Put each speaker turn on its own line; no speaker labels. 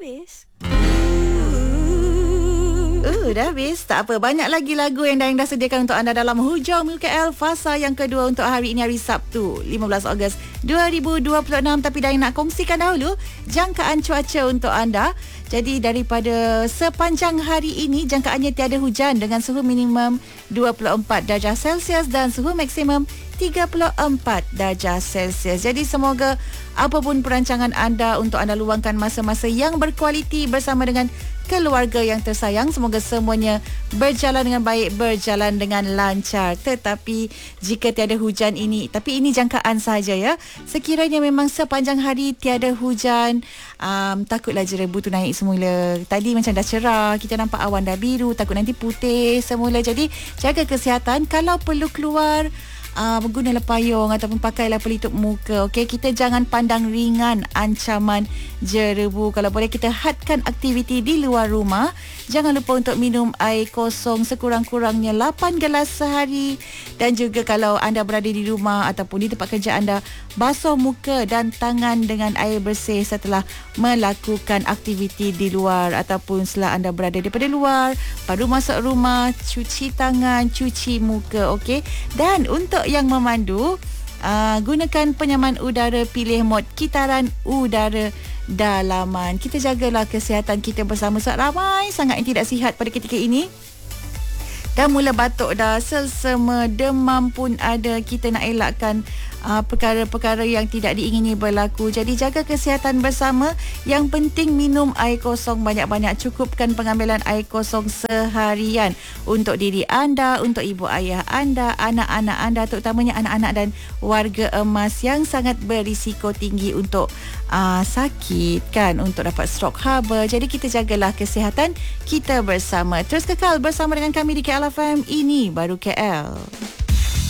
habis.
Dah habis. Tak apa, banyak lagi lagu yang dah sediakan untuk anda dalam Hujung KL fasa yang kedua untuk hari ini, hari Sabtu 15 Ogos 2026. Tapi dah nak kongsikan dahulu jangkaan cuaca untuk anda. Jadi daripada sepanjang hari ini, jangkaannya tiada hujan dengan suhu minimum 24 darjah Celsius dan suhu maksimum 34 darjah Celsius. Jadi semoga apapun perancangan anda untuk anda luangkan masa-masa yang berkualiti bersama dengan keluarga yang tersayang, semoga semuanya berjalan dengan baik, berjalan dengan lancar. Tetapi jika tiada hujan ini, tapi ini jangkaan saja ya. Sekiranya memang sepanjang hari tiada hujan, takutlah jerebu tu naik semula. Tadi macam dah cerah, kita nampak awan dah biru, takut nanti putih semula. Jadi jaga kesihatan. Kalau perlu keluar, gunalah payung ataupun pakailah pelitup muka. Okey, kita jangan pandang ringan ancaman jerebu. Kalau boleh kita hadkan aktiviti di luar rumah. Jangan lupa untuk minum air kosong sekurang-kurangnya 8 gelas sehari. Dan juga kalau anda berada di rumah ataupun di tempat kerja anda, basuh muka dan tangan dengan air bersih setelah melakukan aktiviti di luar ataupun setelah anda berada daripada luar. Baru masuk rumah, cuci tangan, cuci muka. Okey. Dan untuk yang memandu, gunakan penyaman udara, pilih mod kitaran udara dalaman. Kita jagalah kesihatan kita bersama. Sebab ramai sangat yang tidak sihat pada ketika ini. Dah mula batuk dah, selsema, demam pun ada. Kita nak elakkan perkara-perkara yang tidak diingini berlaku. Jadi jaga kesihatan bersama. Yang penting minum air kosong banyak-banyak. Cukupkan pengambilan air kosong seharian untuk diri anda, untuk ibu ayah anda, anak-anak anda, terutamanya anak-anak dan warga emas yang sangat berisiko tinggi untuk sakit kan, untuk dapat stroke haba. Jadi kita jagalah kesihatan kita bersama. Terus kekal bersama dengan kami di KL FM. Ini baru KL.